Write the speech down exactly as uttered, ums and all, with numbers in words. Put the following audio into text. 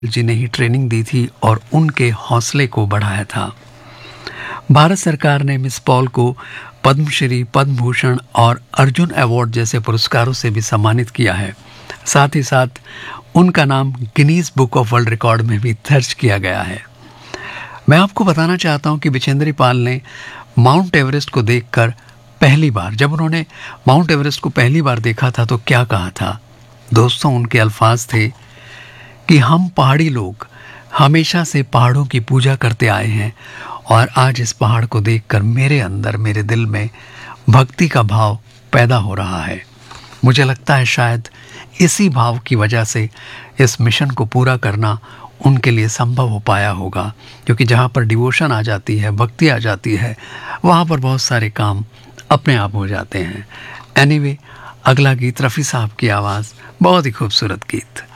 जी ने ही ट्रेनिंग दी थी और उनके हौसले को बढ़ाया था। भारत सरकार ने मिस पॉल को पद्मश्री, पद्म भूषण और अर्जुन अवार्ड जैसे पुरस्कारों से भी सम्मानित किया है। साथ ही साथ उनका नाम Guinness book of world record में भी दर्ज किया गया है। मैं आपको बताना चाहता हूं कि बिचेंद्री पाल ने माउंट एवरेस्ट को देखकर पहली बार, जब उन्होंने माउंट एवरेस्ट को पहली बार देखा था तो क्या कहा था। दोस्तों, उनके अल्फाज थे कि हम पहाड़ी लोग हमेशा से पहाड़ों की पूजा करते आए हैं और आज इस पहाड़ को देखकर मेरे अंदर, मेरे दिल में भक्ति का भाव पैदा हो रहा है। मुझे लगता है शायद इसी भाव की वजह से इस मिशन को पूरा करना उनके लिए संभव हो पाया होगा, क्योंकि जहाँ पर डिवोशन आ जाती है, भक्ति आ जाती है, वहाँ पर बहुत सारे काम अपने आप हो जाते हैं। एनीवे, अगला गीत रफ़ी साहब की आवाज़, बहुत ही खूबसूरत गीत।